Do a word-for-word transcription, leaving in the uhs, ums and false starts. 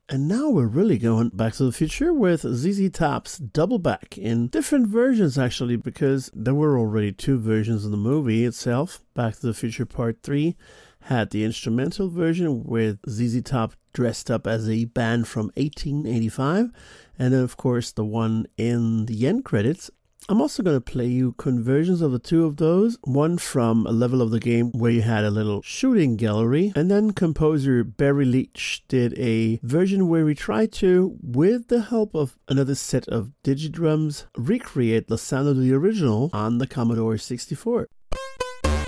And now we're really going back to the future with Z Z Top's Double Back in different versions, actually, because there were already two versions of the movie itself. Back to the Future Part three had the instrumental version with Z Z Top dressed up as a band from eighteen eighty-five, and then, of course, the one in the end credits. I'm also going to play you conversions of the two of those, one from a level of the game where you had a little shooting gallery, and then composer Barry Leach did a version where he tried to, with the help of another set of digidrums, recreate the sound of the original on the Commodore sixty-four.